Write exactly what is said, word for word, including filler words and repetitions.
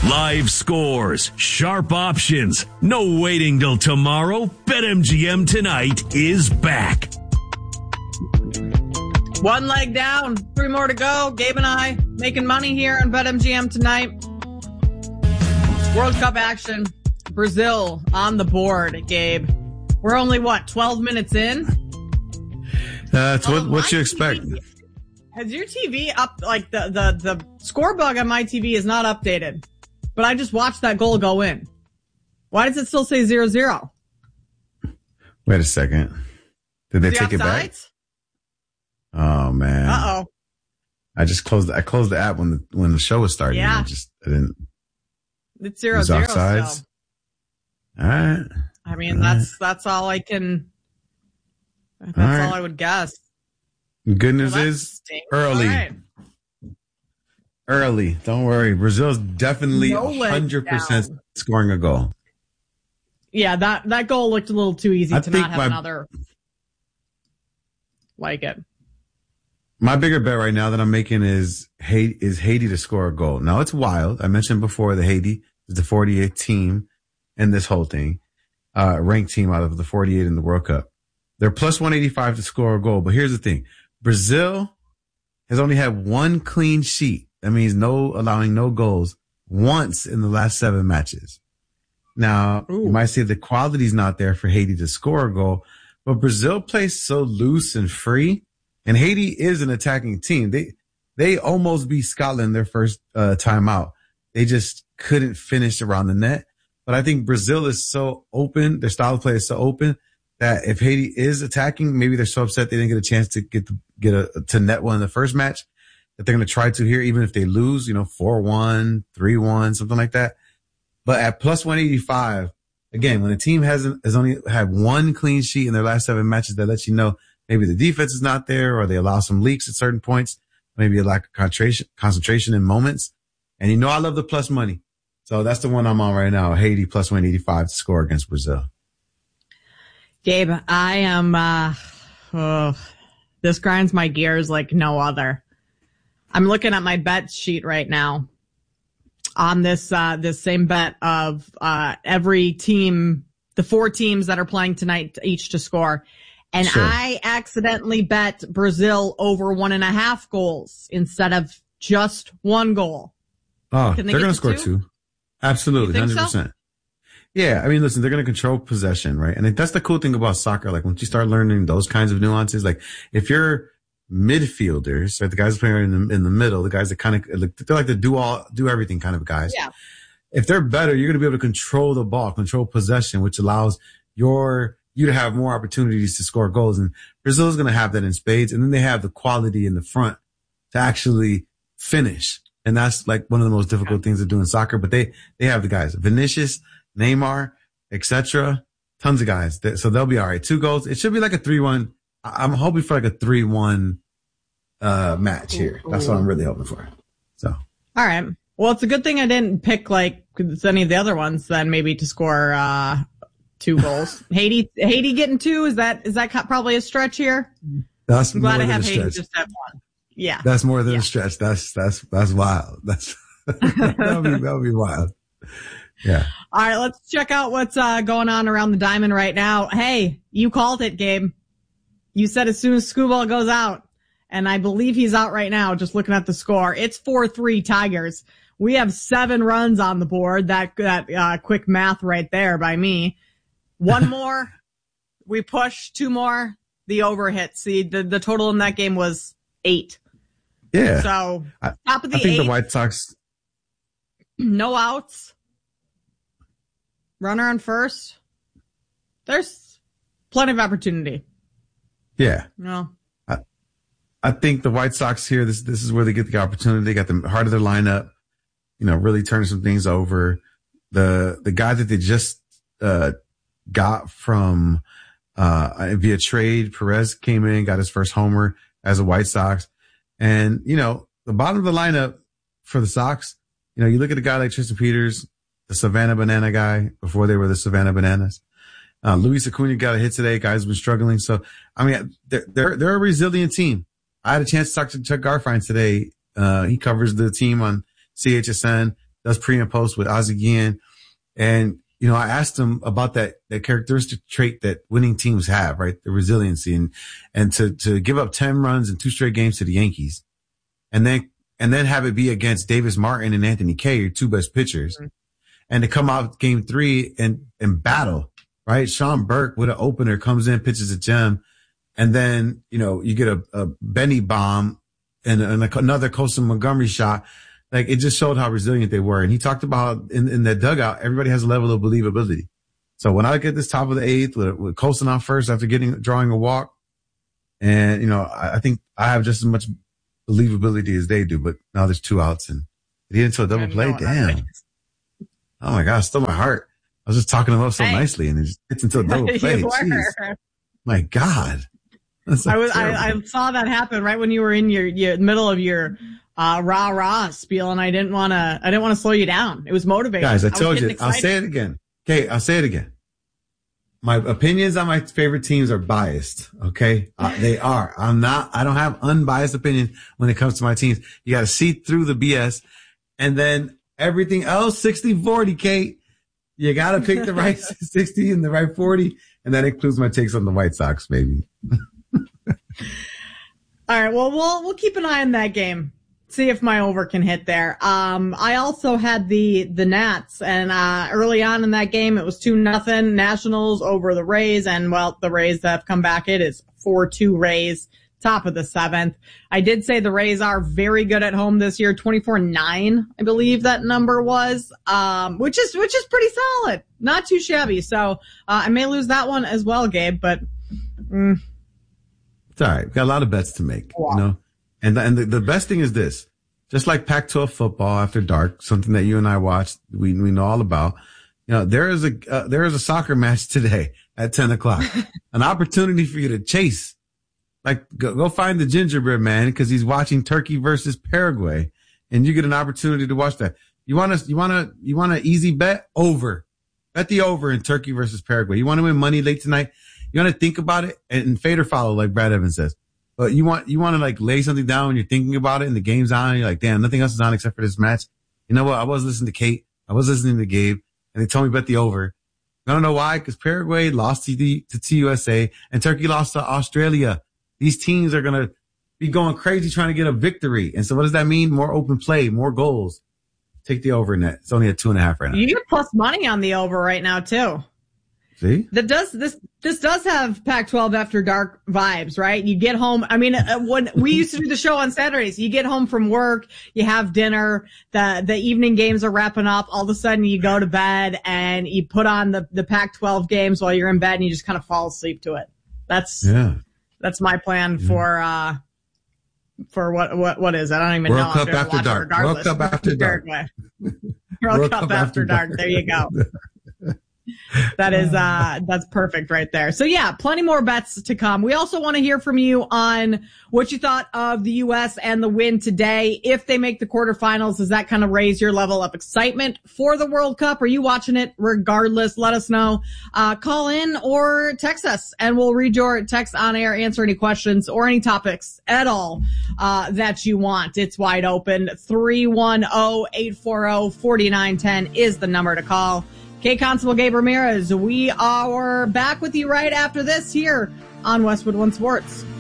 Live scores, sharp options, no waiting till tomorrow. BetMGM Tonight is back. One leg down, three more to go. Gabe and I making money here on BetMGM Tonight. World Cup action. Brazil on the board, Gabe. We're only, what, twelve minutes in? That's uh, what, oh, what you expect. T V, has your T V up, like the, the, the score bug on my T V is not updated, but I just watched that goal go in. Why does it still say zero zero? Wait a second. Did they the take it back? Oh man. Uh-oh. I just closed, I closed the app when the, when the show was starting. Yeah. I just, I didn't. It's zero zero still. All right. I mean, all that's, right. that's all I can, that's all, all, right. all I would guess. Good news well, is stinks. early. Right. Early. Don't worry. Brazil's definitely No one hundred percent scoring a goal. Yeah, that, that goal looked a little too easy I to think not have my, another like it. My bigger bet right now that I'm making is Haiti, is Haiti to score a goal. Now it's wild. I mentioned before that Haiti is the forty-eighth team in this whole thing, uh, ranked team out of the forty-eight in the World Cup. They're plus one eighty-five to score a goal. But here's the thing. Brazil has only had one clean sheet. That means no allowing no goals once in the last seven matches. Now, Ooh. You might say the quality's not there for Haiti to score a goal, but Brazil plays so loose and free, and Haiti is an attacking team. They, they almost beat Scotland their first, uh, time out. They just couldn't finish around the net. But I think Brazil is so open. Their style of play is so open that if Haiti is attacking, maybe they're so upset they didn't get a chance to get the, get a, to net one in the first match that they're going to try to here, even if they lose, you know, four one, three one, something like that. But at plus one eighty-five, again, when a team hasn't, has only had one clean sheet in their last seven matches, that lets you know maybe the defense is not there or they allow some leaks at certain points, maybe a lack of concentration, concentration in moments. And you know, I love the plus money. So that's the one I'm on right now. Haiti plus one eighty-five to score against Brazil. Gabe, I am, uh, oh, this grinds my gears like no other. I'm looking at my bet sheet right now on this, uh, this same bet of, uh, every team, the four teams that are playing tonight each to score. And sure. I accidentally bet Brazil over one and a half goals instead of just one goal. Oh, they they're going to score two? two. Absolutely. one hundred percent. So? Yeah. I mean, listen, they're going to control possession, right? And that's the cool thing about soccer. Like once you start learning those kinds of nuances, like if you're midfielders, right? The guys playing in the, in the middle, the guys that kind of, they're like the do all, do everything kind of guys. Yeah. If they're better, you're going to be able to control the ball, control possession, which allows your, you to have more opportunities to score goals. And Brazil is going to have that in spades. And then they have the quality in the front to actually finish. And that's like one of the most difficult things to do in soccer. But they, they have the guys, Vinicius, Neymar, et cetera. Tons of guys. So they'll be all right. Two goals. It should be like a three one. I'm hoping for like a three one, uh, match here. That's what I'm really hoping for. So. All right. Well, it's a good thing I didn't pick like any of the other ones then maybe to score, uh, two goals. Haiti, Haiti getting two. Is that, is that probably a stretch here? That's I'm glad more I than have a Haiti stretch. just have one. Yeah. That's more than yeah. a stretch. That's, that's, that's wild. That's, that'll be, that'll be wild. Yeah. All right. Let's check out what's, uh, going on around the diamond right now. Hey, you called it, Gabe. You said as soon as Skubal goes out, and I believe he's out right now, just looking at the score. It's four three Tigers. We have seven runs on the board. That, that, uh, quick math right there by me. One more. We push two more. The over hits. See, the, the total in that game was eight. Yeah. So, I, top of the I think eight. the White Sox. No outs. Runner on first. There's plenty of opportunity. Yeah. No. I, I think the White Sox here, this, this is where they get the opportunity. They got the heart of their lineup, you know, really turning some things over. The, the guy that they just, uh, got from, uh, via trade, Perez came in, got his first homer as a White Sox. And, you know, the bottom of the lineup for the Sox, you know, you look at a guy like Tristan Peters, the Savannah Banana guy before they were the Savannah Bananas. Uh, Luis Acuna got a hit today. Guys have been struggling. So, I mean, they're, they're, they're a resilient team. I had a chance to talk to Chuck Garfien today. Uh, he covers the team on C H S N. does pre and post with Ozzie Guillen. And, you know, I asked him about that, that characteristic trait that winning teams have, right? The resiliency and, and to, to give up ten runs in two straight games to the Yankees and then, and then have it be against Davis Martin and Anthony Kay, your two best pitchers, mm-hmm. and to come out game three and, and battle, right? Sean Burke with an opener comes in, pitches a gem. And then, you know, you get a, a Benny bomb and, and another Colson Montgomery shot. Like, it just showed how resilient they were. And he talked about in, in that dugout, everybody has a level of believability. So when I get this top of the eighth with, with Colson on first after getting, drawing a walk, and, you know, I, I think I have just as much believability as they do, but now there's two outs and it hit into a double play. Damn. Oh my gosh, stole my heart. I was just talking him up so hey. nicely and it just hits into a double play. Jeez. My God. I was, I, I saw that happen right when you were in your, your middle of your, uh, rah rah spiel, and I didn't want to, I didn't want to slow you down. It was motivating. Guys, I told I you, excited. I'll say it again. Okay. I'll say it again. My opinions on my favorite teams are biased. Okay. Uh, they are. I'm not, I don't have unbiased opinion when it comes to my teams. You got to see through the B S, and then everything else, sixty forty, Kate. You got to pick the right sixty and the right forty. And that includes my takes on the White Sox, baby. All right. Well, we'll, we'll keep an eye on that game. See if my over can hit there. Um, I also had the, the Nats, and, uh, early on in that game, it was two nothing Nationals over the Rays. And well, the Rays have come back. It is four two Rays, top of the seventh. I did say the Rays are very good at home this year. twenty-four nine, I believe that number was, um, which is, which is pretty solid. Not too shabby. So, uh, I may lose that one as well, Gabe, but, mm. It's all right. We got a lot of bets to make, wow. you know, and, the, and the, the best thing is this, just like Pac twelve football after dark, something that you and I watched, we, we know all about. You know, there is a, uh, there is a soccer match today at ten o'clock, an opportunity for you to chase. Like, go, go find the gingerbread man because he's watching Turkey versus Paraguay, and you get an opportunity to watch that. You want to, you want to, you want an easy bet? Over. Bet the over in Turkey versus Paraguay. You want to win money late tonight? You want to think about it and fade or follow, like Brad Evans says. But you want, you want to like lay something down when you're thinking about it and the game's on and you're like, damn, nothing else is on except for this match. You know what? I was listening to Kate. I was listening to Gabe, and they told me bet the over. I don't know why, because Paraguay lost to the, to T U S A and Turkey lost to Australia. These teams are going to be going crazy trying to get a victory. And so what does that mean? More open play, more goals. Take the over in that. It's only at two and a half right now. You get plus money on the over right now too. See? That does, this, this does have Pac twelve after dark vibes, right? You get home. I mean, uh, when we used to do the show on Saturdays, you get home from work, you have dinner, the, the evening games are wrapping up. All of a sudden you go to bed and you put on the, the Pac twelve games while you're in bed and you just kind of fall asleep to it. That's, yeah. That's my plan yeah. for, uh, for what, what, what is it? I don't even World know. Cup after dark. World Cup after dark. World, World Cup, Cup after, after dark. dark. There you go. That is, uh, that's perfect right there. So yeah, plenty more bets to come. We also want to hear from you on what you thought of the U S and the win today. If they make the quarterfinals, does that kind of raise your level of excitement for the World Cup? Are you watching it regardless? Let us know. Uh, call in or text us and we'll read your text on air, answer any questions or any topics at all, uh, that you want. It's wide open. three one zero, eight four zero, four nine one zero is the number to call. Kate Constable, Gabe Ramirez, we are back with you right after this here on Westwood One Sports.